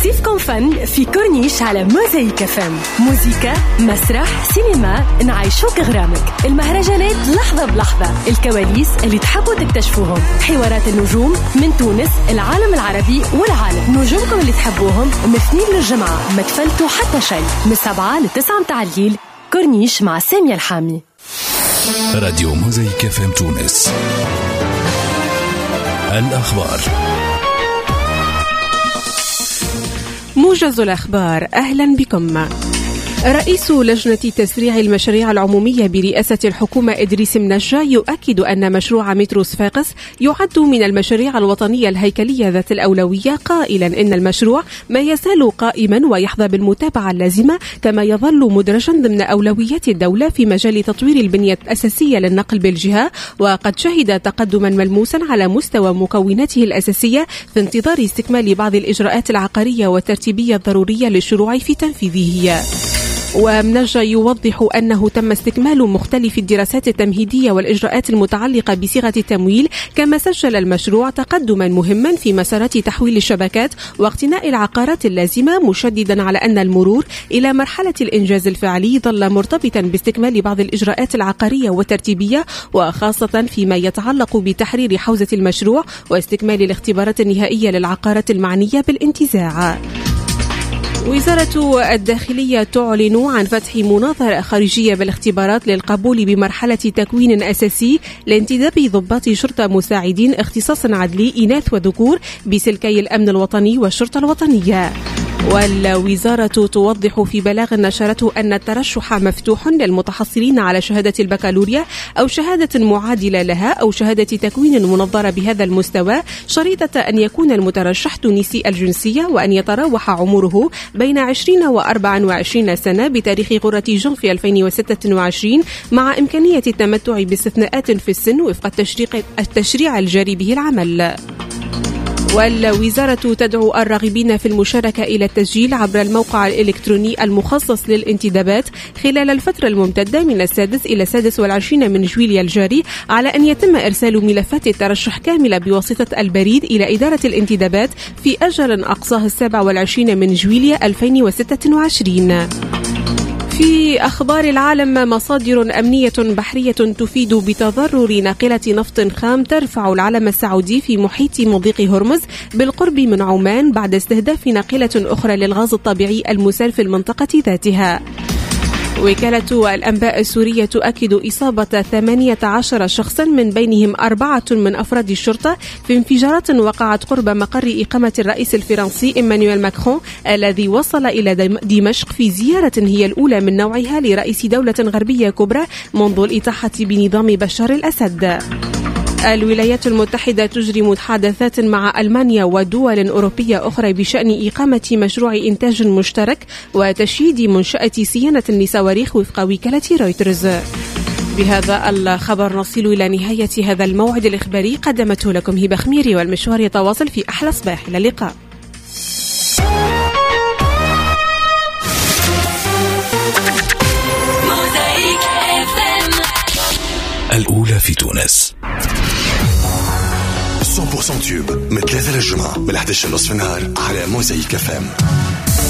سيفكم فن في كورنيش على موزايك FM. موسيقى، مسرح، سينما، نعيشوك غرامك. المهرجانات لحظة بلحظة، الكواليس اللي تحبوا تكتشفوهم، حوارات النجوم من تونس، العالم العربي والعالم. نجومكم اللي تحبوهم من الاثنين للجمعة، ما تفلتوا حتى شيء. من 7 ل 9 متاع الليل، كورنيش مع سامية الحامي. راديو موزايك FM تونس. الأخبار. موجز الأخبار. أهلا بكم. رئيس لجنة تسريع المشاريع العمومية برئاسة الحكومة إدريس منجة يؤكد أن مشروع مترو صفاقس يعد من المشاريع الوطنية الهيكلية ذات الأولوية، قائلا إن المشروع ما يزال قائما ويحظى بالمتابعة اللازمة، كما يظل مدرجا ضمن أولويات الدولة في مجال تطوير البنية الأساسية للنقل بالجهة، وقد شهد تقدما ملموسا على مستوى مكوناته الأساسية في انتظار استكمال بعض الإجراءات العقارية والترتيبية الضرورية للشروع في تنفيذه. ومنجة يوضح أنه تم استكمال مختلف الدراسات التمهيدية والإجراءات المتعلقة بصيغة التمويل، كما سجل المشروع تقدما مهما في مسارات تحويل الشبكات واقتناء العقارات اللازمة، مشددا على أن المرور إلى مرحلة الإنجاز الفعلي ظل مرتبطا باستكمال بعض الإجراءات العقارية والترتيبية، وخاصة فيما يتعلق بتحرير حوزة المشروع واستكمال الاختبارات النهائية للعقارات المعنية بالانتزاع. وزارة الداخلية تعلن عن فتح مناظرة خارجية بالاختبارات للقبول بمرحلة تكوين أساسي لانتداب ضباط شرطة مساعدين اختصاص عدلي إناث وذكور بسلكي الأمن الوطني والشرطة الوطنية. والوزارة توضح في بلاغ نشرته أن الترشح مفتوح للمتحصلين على شهادة البكالوريا أو شهادة معادلة لها أو شهادة تكوين منظرة بهذا المستوى، شريطة أن يكون المترشح تونسي الجنسية وأن يتراوح عمره بين 20 و 24 سنة بتاريخ غرة جانفي 2026، مع إمكانية التمتع باستثناءات في السن وفق التشريع الجاري به العمل. والوزارة تدعو الراغبين في المشاركة إلى التسجيل عبر الموقع الإلكتروني المخصص للانتدابات خلال الفترة الممتدة من 6 إلى 26 من جويليا الجاري، على أن يتم إرسال ملفات الترشح كاملة بواسطة البريد إلى إدارة الانتدابات في أجل أقصاه 27 من جويليا 2026. في أخبار العالم، مصادر أمنية بحرية تفيد بتضرر ناقلة نفط خام ترفع العلم السعودي في محيط مضيق هرمز بالقرب من عمان بعد استهداف ناقلة أخرى للغاز الطبيعي المسال في المنطقة ذاتها. وكالة الأنباء السورية تؤكد إصابة 18 شخصا من بينهم 4 من أفراد الشرطة في انفجارات وقعت قرب مقر إقامة الرئيس الفرنسي إيمانويل ماكرون الذي وصل إلى دمشق في زيارة هي الأولى من نوعها لرئيس دولة غربية كبرى منذ الإطاحة بنظام بشار الأسد. الولايات المتحدة تجري محادثات مع ألمانيا ودول أوروبية أخرى بشأن إقامة مشروع إنتاج مشترك وتشييد منشأة صيانة لصواريخ وفق وكالة رويترز. بهذا الخبر نصل إلى نهاية هذا الموعد الإخباري، قدمته لكم هبة خميري، والمشوار يتواصل في أحلى صباح. إلى اللقاء. الأولى في تونس 100% تيوب من 3 للجمعة من 11:30 النهار على موزايك FM.